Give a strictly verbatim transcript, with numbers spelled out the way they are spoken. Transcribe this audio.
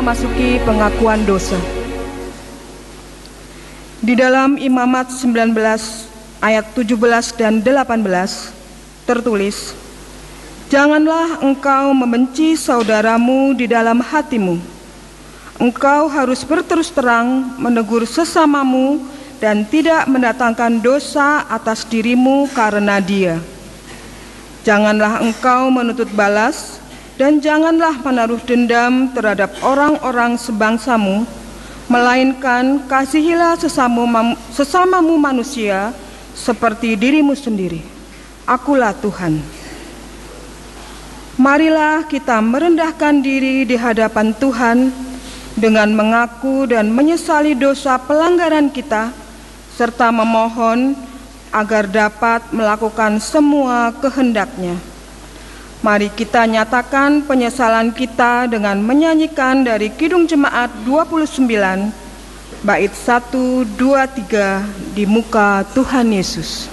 memasuki pengakuan dosa. Di dalam Imamat sembilan belas ayat tujuh belas dan delapan belas tertulis, "Janganlah engkau membenci saudaramu di dalam hatimu. Engkau harus berterus terang menegur sesamamu dan tidak mendatangkan dosa atas dirimu karena dia. Janganlah engkau menuntut balas dan janganlah menaruh dendam terhadap orang-orang sebangsamu, melainkan kasihilah sesamamu, sesamamu manusia seperti dirimu sendiri. Akulah Tuhan." Marilah kita merendahkan diri di hadapan Tuhan dengan mengaku dan menyesali dosa pelanggaran kita, serta memohon agar dapat melakukan semua kehendak-Nya. Mari kita nyatakan penyesalan kita dengan menyanyikan dari Kidung Jemaat dua puluh sembilan, bait satu, dua, tiga, di muka Tuhan Yesus.